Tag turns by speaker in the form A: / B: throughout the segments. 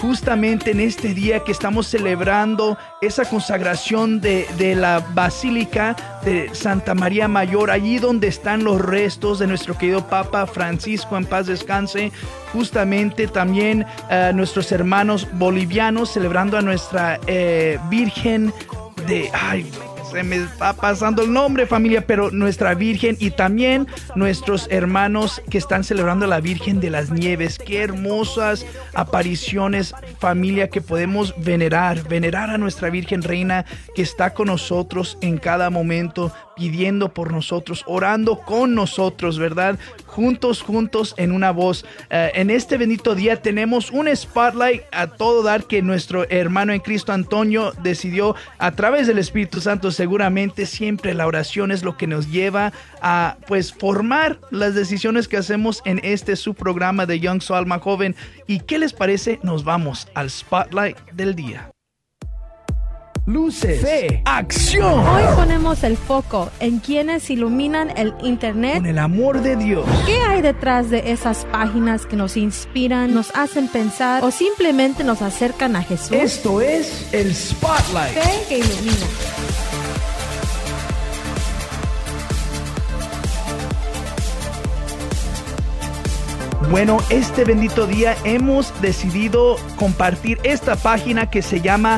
A: justamente en este día que estamos celebrando esa consagración de la Basílica de Santa María Mayor, allí donde están los restos de nuestro querido Papa Francisco, en paz descanse. Justamente también nuestros hermanos bolivianos celebrando a nuestra Virgen de... se me está pasando el nombre, familia, pero nuestra Virgen, y también nuestros hermanos que están celebrando a la Virgen de las Nieves. Qué hermosas apariciones, familia, que podemos venerar a nuestra Virgen Reina, que está con nosotros en cada momento, pidiendo por nosotros, orando con nosotros, ¿verdad? Juntos en una voz. En este bendito día tenemos un spotlight a todo dar que nuestro hermano en Cristo Antonio decidió a través del Espíritu Santo. Seguramente siempre la oración es lo que nos lleva a pues formar las decisiones que hacemos en este su programa de Young Soul Alma Joven. ¿Y qué les parece? Nos vamos al spotlight del día. Luces, fe, acción.
B: Hoy ponemos el foco en quienes iluminan el internet
A: con el amor de Dios.
B: ¿Qué hay detrás de esas páginas que nos inspiran, nos hacen pensar o simplemente nos acercan a Jesús?
A: Esto es el Spotlight.
B: Fe que ilumina.
A: Bueno, este bendito día hemos decidido compartir esta página que se llama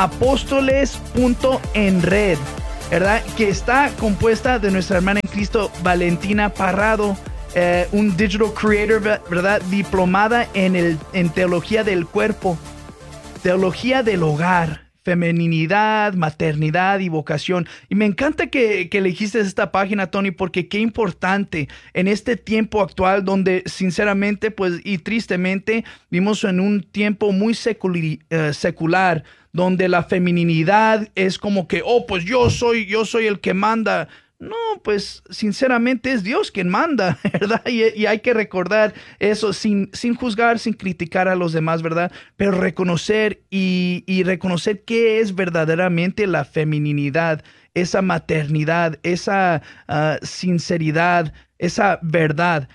A: apóstoles.enred, ¿verdad? Que está compuesta de nuestra hermana en Cristo, Valentina Parrado, un digital creator, ¿verdad? Diplomada en teología del cuerpo, teología del hogar, femeninidad, maternidad y vocación. Y me encanta que elegiste esta página, Tony, porque qué importante en este tiempo actual donde sinceramente pues y tristemente vivimos en un tiempo muy secular, donde la femeninidad es como que, pues yo soy el que manda. No, pues sinceramente es Dios quien manda, ¿verdad? Y hay que recordar eso sin juzgar, sin criticar a los demás, ¿verdad? Pero reconocer y reconocer qué es verdaderamente la feminidad, esa maternidad, esa sinceridad, esa verdad.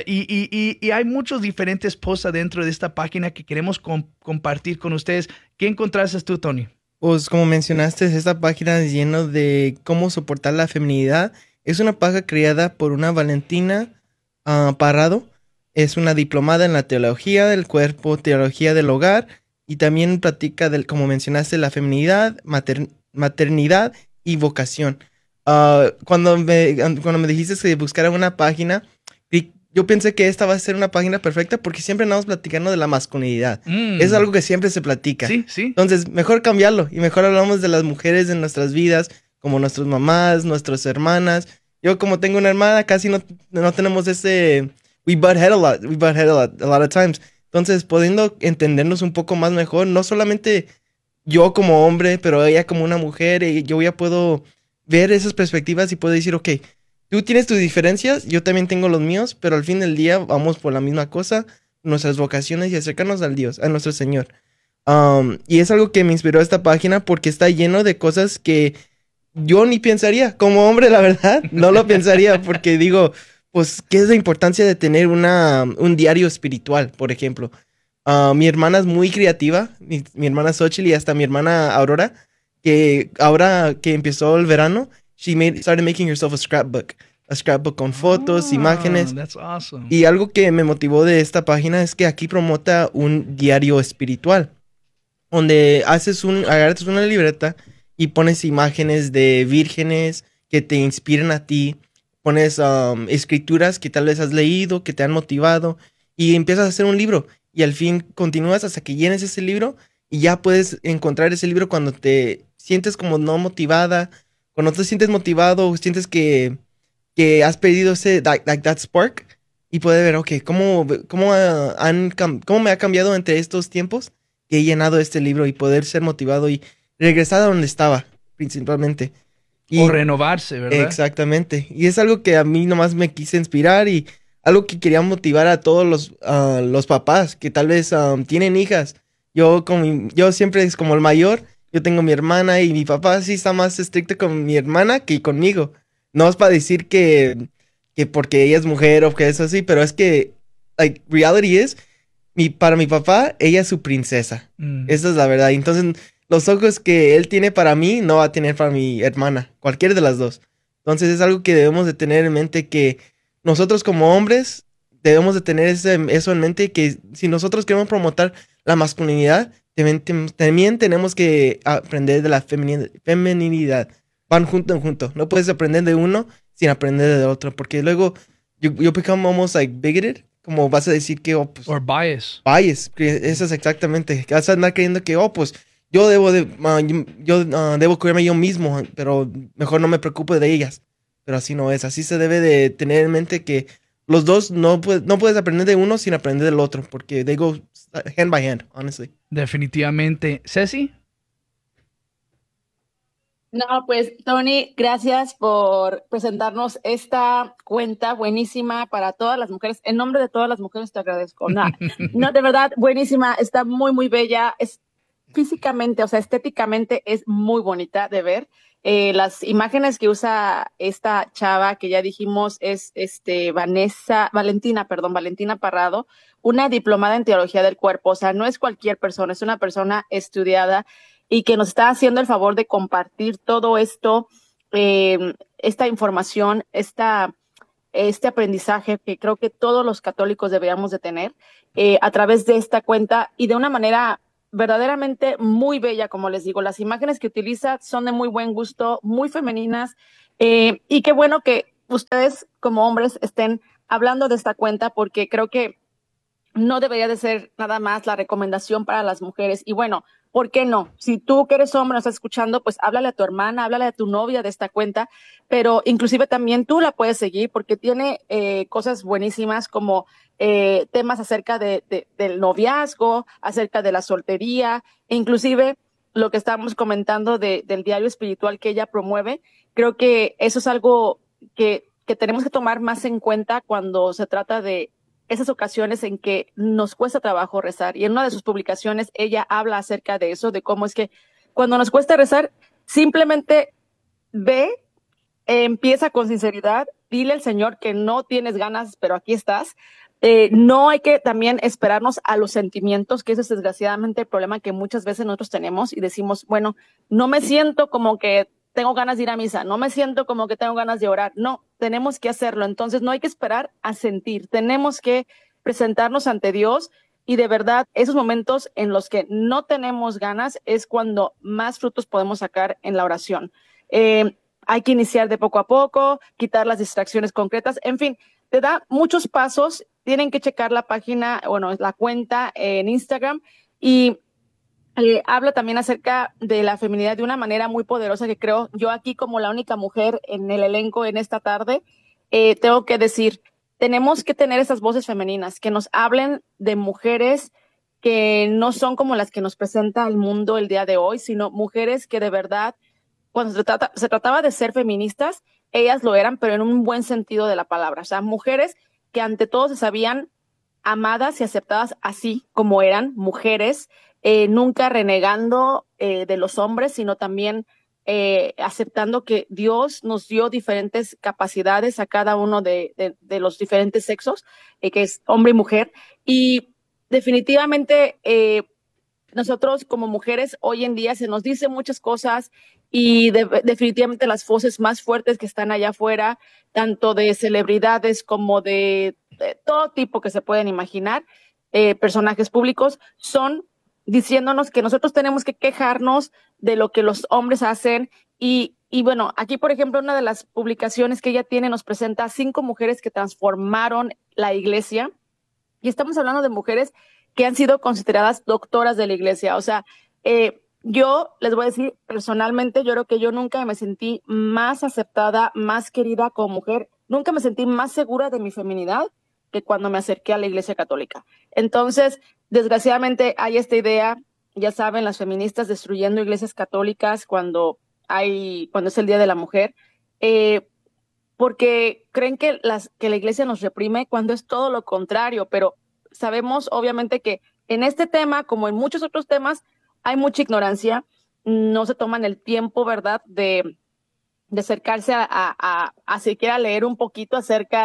A: Y hay muchos diferentes posts dentro de esta página que queremos compartir con ustedes. ¿Qué encontraste tú, Tony?
C: Pues como mencionaste, esta página es lleno de cómo soportar la feminidad. Es una página creada por una Valentina Parrado. Es una diplomada en la teología del cuerpo, teología del hogar, y también practica, como mencionaste, la feminidad, maternidad y vocación. Cuando me dijiste que buscara una página, yo pensé que esta va a ser una página perfecta porque siempre andamos platicando de la masculinidad. Es algo que siempre se platica.
A: Sí.
C: Entonces, mejor cambiarlo y mejor hablamos de las mujeres en nuestras vidas, como nuestras mamás, nuestras hermanas. Yo, como tengo una hermana, casi no tenemos ese... We butt head a lot of times. Entonces, pudiendo entendernos un poco más mejor, no solamente yo como hombre, pero ella como una mujer, y yo ya puedo ver esas perspectivas y puedo decir, ok, tú tienes tus diferencias, yo también tengo los míos, pero al fin del día vamos por la misma cosa, nuestras vocaciones y acercarnos al Dios, a nuestro Señor. Y es algo que me inspiró esta página porque está lleno de cosas que yo ni pensaría. Como hombre, la verdad, no lo pensaría porque digo, pues, ¿qué es la importancia de tener un diario espiritual, por ejemplo? Mi hermana es muy creativa, mi hermana Xochitl y hasta mi hermana Aurora, que ahora que empezó el verano, started making herself a scrapbook con fotos, imágenes.
A: That's awesome.
C: Y algo que me motivó de esta página es que aquí promota un diario espiritual, donde agarras una libreta y pones imágenes de vírgenes que te inspiran a ti, pones escrituras que tal vez has leído, que te han motivado, y empiezas a hacer un libro. Y al fin continúas hasta que llenes ese libro y ya puedes encontrar ese libro cuando te sientes como no motivada. Cuando te sientes motivado, sientes que has perdido ese that spark, y puedes ver, ok, cómo me ha cambiado entre estos tiempos que he llenado este libro, y poder ser motivado y regresar a donde estaba, principalmente.
A: O renovarse, ¿verdad?
C: Exactamente. Y es algo que a mí nomás me quise inspirar, y algo que quería motivar a todos los papás que tal vez tienen hijas. Yo siempre es como el mayor. Yo tengo mi hermana y mi papá sí está más estricto con mi hermana que conmigo. No es para decir que porque ella es mujer o que eso así, pero es que, reality es, para mi papá, ella es su princesa.
A: Mm.
C: Esa es la verdad. Entonces, los ojos que él tiene para mí, no va a tener para mi hermana, cualquiera de las dos. Entonces, es algo que debemos de tener en mente, que nosotros como hombres debemos de tener eso en mente, que si nosotros queremos promover la masculinidad, también tenemos que aprender de la feminidad. Van junto en junto. No puedes aprender de uno sin aprender del otro, porque luego you become almost like bigoted, como vas a decir que, oh, pues,
A: Or bias.
C: bias, que eso es exactamente. Vas a andar creyendo que, oh, pues, yo debo debo cuidarme yo mismo, pero mejor no me preocupe de ellas. Pero así no es. Así se debe de tener en mente que los dos no puedes aprender de uno sin aprender del otro, porque they go hand by hand, honestly.
A: Definitivamente. Ceci.
D: No, pues Tony, gracias por presentarnos esta cuenta buenísima para todas las mujeres. En nombre de todas las mujeres te agradezco. No, no, de verdad, buenísima. Está muy, muy bella. Es físicamente, o sea, estéticamente es muy bonita de ver. Las imágenes que usa esta chava que ya dijimos es Valentina Parrado, una diplomada en teología del cuerpo. O sea, no es cualquier persona, es una persona estudiada y que nos está haciendo el favor de compartir todo esto, esta información, este aprendizaje que creo que todos los católicos deberíamos de tener a través de esta cuenta y de una manera verdaderamente muy bella, como les digo. Las imágenes que utiliza son de muy buen gusto, muy femeninas, y qué bueno que ustedes como hombres estén hablando de esta cuenta, porque creo que no debería de ser nada más la recomendación para las mujeres. Y bueno, ¿por qué no? Si tú que eres hombre nos estás escuchando, pues háblale a tu hermana, háblale a tu novia de esta cuenta, pero inclusive también tú la puedes seguir porque tiene cosas buenísimas como temas acerca del noviazgo, acerca de la soltería, e inclusive lo que estábamos comentando del diario espiritual que ella promueve. Creo que eso es algo que tenemos que tomar más en cuenta cuando se trata de esas ocasiones en que nos cuesta trabajo rezar. Y en una de sus publicaciones ella habla acerca de eso, de cómo es que cuando nos cuesta rezar, simplemente empieza con sinceridad, dile al Señor que no tienes ganas, pero aquí estás. No hay que también esperarnos a los sentimientos, que ese es desgraciadamente el problema que muchas veces nosotros tenemos y decimos, bueno, no me siento como que tengo ganas de ir a misa, no me siento como que tengo ganas de orar. No, tenemos que hacerlo. Entonces no hay que esperar a sentir, tenemos que presentarnos ante Dios y de verdad esos momentos en los que no tenemos ganas es cuando más frutos podemos sacar en la oración. Hay que iniciar de poco a poco, quitar las distracciones concretas, en fin, te da muchos pasos. Tienen que checar la página, bueno, la cuenta en Instagram y habla también acerca de la feminidad de una manera muy poderosa que creo yo aquí como la única mujer en el elenco en esta tarde, tengo que decir, tenemos que tener esas voces femeninas que nos hablen de mujeres que no son como las que nos presenta el mundo el día de hoy, sino mujeres que de verdad, cuando se trataba de ser feministas, ellas lo eran, pero en un buen sentido de la palabra. O sea, mujeres que ante todo se sabían amadas y aceptadas así como eran, mujeres, nunca renegando de los hombres, sino también aceptando que Dios nos dio diferentes capacidades a cada uno de los diferentes sexos, que es hombre y mujer. Y definitivamente nosotros como mujeres hoy en día se nos dice muchas cosas y definitivamente las voces más fuertes que están allá afuera, tanto de celebridades como de todo tipo que se pueden imaginar, personajes públicos, son diciéndonos que nosotros tenemos que quejarnos de lo que los hombres hacen. Y bueno, aquí por ejemplo una de las publicaciones que ella tiene nos presenta 5 mujeres que transformaron la iglesia y estamos hablando de mujeres que han sido consideradas doctoras de la iglesia. O sea, yo les voy a decir personalmente, yo creo que yo nunca me sentí más aceptada, más querida como mujer, nunca me sentí más segura de mi feminidad que cuando me acerqué a la iglesia católica. Entonces, desgraciadamente hay esta idea, ya saben, las feministas destruyendo iglesias católicas cuando es el Día de la Mujer, porque creen que la iglesia nos reprime cuando es todo lo contrario, pero sabemos obviamente que en este tema, como en muchos otros temas, hay mucha ignorancia, no se toman el tiempo, ¿verdad?, de acercarse a siquiera leer un poquito acerca de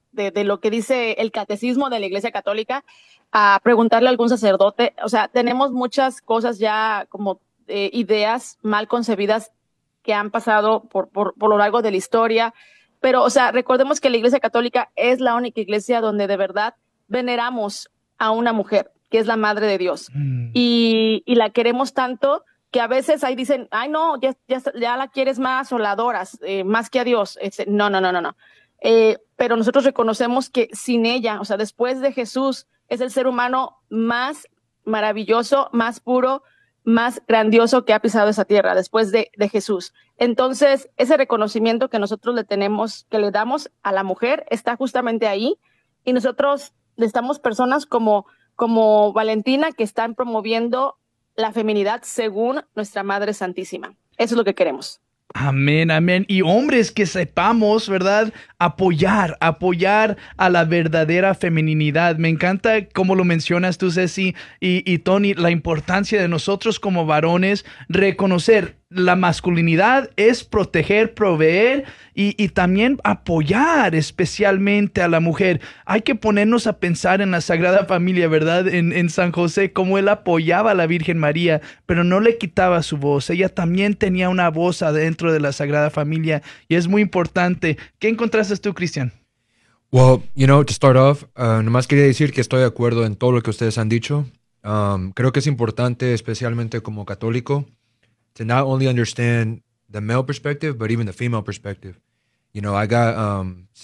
D: de lo que dice el catecismo de la Iglesia Católica a preguntarle a algún sacerdote. O sea, tenemos muchas cosas ya como ideas mal concebidas que han pasado por lo largo de la historia. Pero, o sea, recordemos que la Iglesia Católica es la única iglesia donde de verdad veneramos a una mujer, que es la Madre de Dios. Y la queremos tanto que a veces ahí dicen, ay, no, ya la quieres más o la adoras más que a Dios. No, no, no, no, no. Pero nosotros reconocemos que sin ella, o sea, después de Jesús, es el ser humano más maravilloso, más puro, más grandioso que ha pisado esa tierra después de Jesús. Entonces, ese reconocimiento que nosotros que le damos a la mujer está justamente ahí, y nosotros estamos personas como Valentina que están promoviendo la feminidad según nuestra Madre Santísima. Eso es lo que queremos.
A: Amén, amén. Y hombres que sepamos, ¿verdad? Apoyar a la verdadera feminidad. Me encanta cómo lo mencionas tú, Ceci y Tony, la importancia de nosotros como varones reconocer la masculinidad es proteger, proveer y también apoyar especialmente a la mujer. Hay que ponernos a pensar en la Sagrada Familia, ¿verdad? En San José, cómo él apoyaba a la Virgen María, pero no le quitaba su voz. Ella también tenía una voz adentro de la Sagrada Familia y es muy importante. ¿Qué encontraste tú, Cristian?
E: Well, to start off, nomás quería decir que estoy de acuerdo en todo lo que ustedes han dicho. Creo que es importante, especialmente como católico, to not only understand the male perspective, but even the female perspective. I got